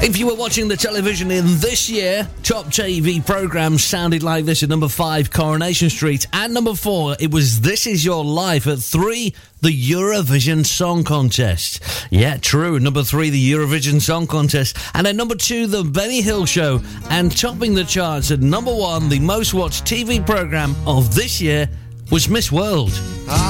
If you were watching the television in this year, top TV programmes sounded like this. At number 5, Coronation Street. At number 4, it was This Is Your Life. At 3, the Eurovision Song Contest. Yeah, true. Number 3, the Eurovision Song Contest. And at number 2, the Benny Hill Show. And topping the charts at number 1, the most watched TV programme of this year was Miss World.